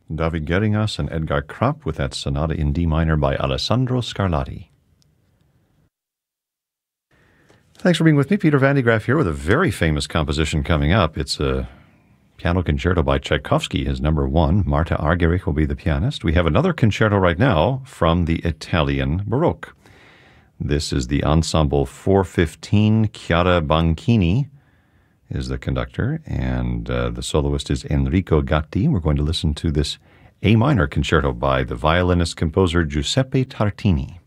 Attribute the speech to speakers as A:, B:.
A: David Geringas and Edgar Krapp with that sonata in D minor by Alessandro Scarlatti. Thanks for being with me. Peter Van de Graaff here with a very famous composition coming up. It's a piano concerto by Tchaikovsky, his number 1. Marta Argerich will be the pianist. We have another concerto right now from the Italian Baroque. This is the Ensemble 415. Chiara Banchini is the conductor, and the soloist is Enrico Gatti. We're going to listen to this A minor concerto by the violinist-composer Giuseppe Tartini.